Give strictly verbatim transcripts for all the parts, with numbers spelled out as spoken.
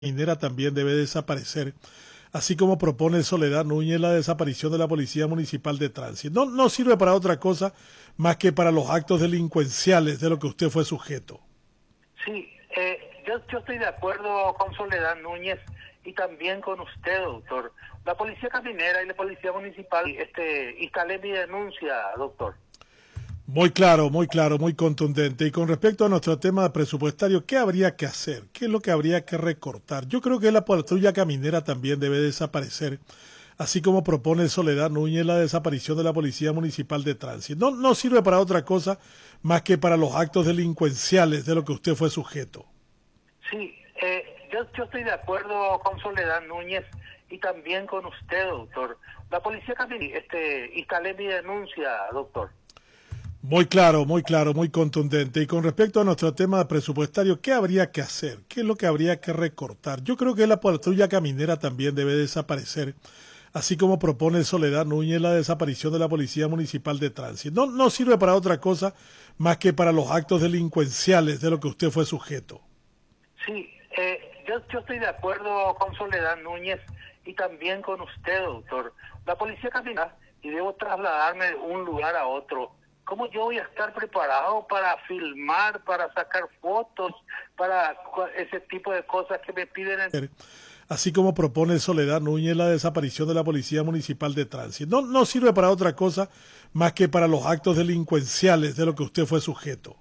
minera también debe desaparecer, así como propone Soledad Núñez la desaparición de la Policía Municipal de Tránsito. No, no sirve para otra cosa más que para los actos delincuenciales de lo que usted fue sujeto. Sí, eh, yo, yo estoy de acuerdo con Soledad Núñez y también con usted, doctor. La Policía Caminera y la Policía Municipal, este, instalé mi denuncia, doctor. Muy claro, muy claro, muy contundente. Y con respecto a nuestro tema presupuestario, ¿qué habría que hacer? ¿Qué es lo que habría que recortar? Yo creo que la patrulla caminera también debe desaparecer, así como propone Soledad Núñez la desaparición de la Policía Municipal de Tránsito. No, no sirve para otra cosa más que para los actos delincuenciales de lo que usted fue sujeto. Sí, eh, yo, yo estoy de acuerdo con Soledad Núñez y también con usted, doctor. La Policía Caminera, este, instalé mi denuncia, doctor. Muy claro, muy claro, muy contundente. Y con respecto a nuestro tema presupuestario, ¿qué habría que hacer? ¿Qué es lo que habría que recortar? Yo creo que la patrulla caminera también debe desaparecer, así como propone Soledad Núñez la desaparición de la Policía Municipal de Tránsito. No, no sirve para otra cosa más que para los actos delincuenciales de lo que usted fue sujeto. Sí, eh, yo, yo estoy de acuerdo con Soledad Núñez y también con usted, doctor. La Policía Caminera, y debo trasladarme de un lugar a otro. ¿Cómo yo voy a estar preparado para filmar, para sacar fotos, para ese tipo de cosas que me piden? En... Así como propone Soledad Núñez la desaparición de la Policía Municipal de Tránsito. No, no sirve para otra cosa más que para los actos delincuenciales de lo que usted fue sujeto.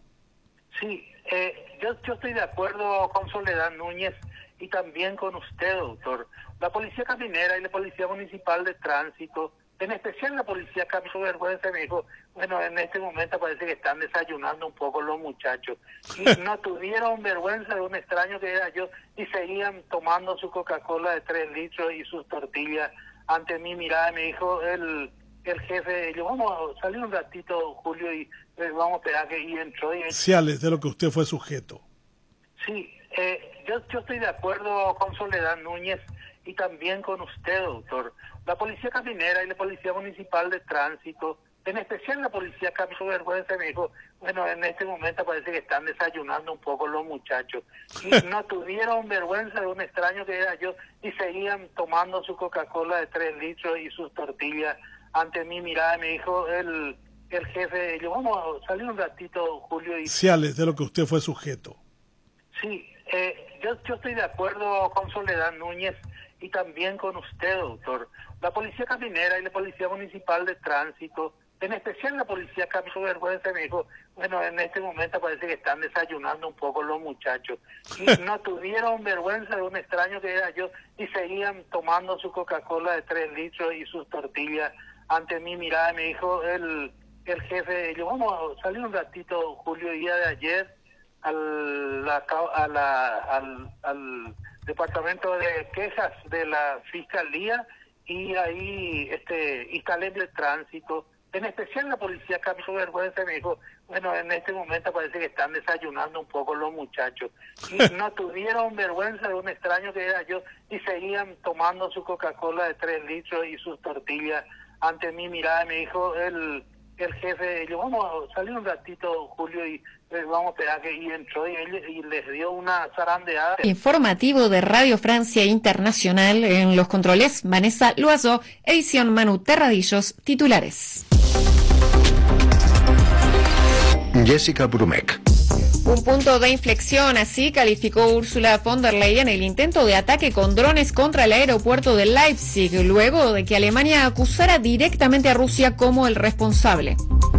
Sí, eh, yo, yo estoy de acuerdo con Soledad Núñez y también con usted, doctor. La Policía Caminera y la Policía Municipal de Tránsito, en especial la Policía Caminera, vergüenza, me dijo, bueno, en este momento parece que están desayunando un poco los muchachos. Y no tuvieron vergüenza de un extraño que era yo y seguían tomando su Coca-Cola de tres litros y sus tortillas ante mi mirada. Me dijo el, el jefe, yo vamos a salir un ratito, Julio, y eh, vamos a esperar que y entró. Y... de lo que usted fue sujeto. Sí, eh, yo, yo estoy de acuerdo con Soledad Núñez y también con usted, doctor. La Policía Caminera y la Policía Municipal de Tránsito, en especial la Policía Caminera, vergüenza, me dijo, bueno, en este momento parece que están desayunando un poco los muchachos. Y no tuvieron vergüenza de un extraño que era yo y seguían tomando su Coca-Cola de tres litros y sus tortillas ante mi mirada. Me dijo el, el jefe, yo vamos a salir un ratito, Julio. Y... de lo que usted fue sujeto. Sí, eh, yo, yo estoy de acuerdo con Soledad Núñez y también con usted, doctor. La Policía Caminera y la Policía Municipal de Tránsito, en especial la Policía Caminera, vergüenza, me dijo, bueno, en este momento parece que están desayunando un poco los muchachos. Y no tuvieron vergüenza de un extraño que era yo y seguían tomando su Coca-Cola de tres litros y sus tortillas ante mi mirada. Me dijo el, el jefe, yo vamos a salir un ratito, Julio, día de ayer, al, la, a la, al, al departamento de quejas de la Fiscalía y ahí este instalé el tránsito, en especial la Policía Caminera, vergüenza, me dijo, bueno, en este momento parece que están desayunando un poco los muchachos. Y no tuvieron vergüenza de un extraño que era yo y seguían tomando su Coca-Cola de tres litros y sus tortillas ante mi mirada. Me dijo el, el jefe, yo vamos a salir un ratito, Julio, y eh, vamos a esperar que y entró y, él, y les dio una zarandeada. Informativo de Radio Francia Internacional, en los controles Vanessa Loazó, edición Manu Terradillos, titulares. Jessica Brumek. Un punto de inflexión, así calificó Ursula von der Leyen el intento de ataque con drones contra el aeropuerto de Leipzig, luego de que Alemania acusara directamente a Rusia como el responsable.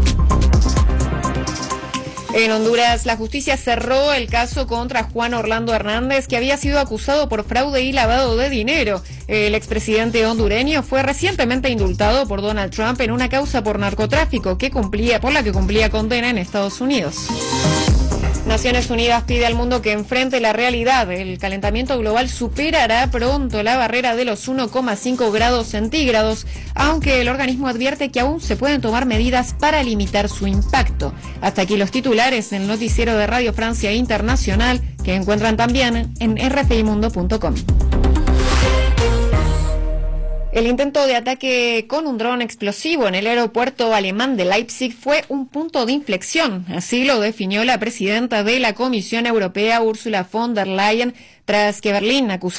En Honduras, la justicia cerró el caso contra Juan Orlando Hernández, que había sido acusado por fraude y lavado de dinero. El expresidente hondureño fue recientemente indultado por Donald Trump en una causa por narcotráfico que cumplía, por la que cumplía condena en Estados Unidos. Naciones Unidas pide al mundo que enfrente la realidad. El calentamiento global superará pronto la barrera de los uno coma cinco grados centígrados, aunque el organismo advierte que aún se pueden tomar medidas para limitar su impacto. Hasta aquí los titulares del noticiero de Radio Francia Internacional, que encuentran también en r f i mundo punto com. El intento de ataque con un dron explosivo en el aeropuerto alemán de Leipzig fue un punto de inflexión, así lo definió la presidenta de la Comisión Europea, Ursula von der Leyen, tras que Berlín acusó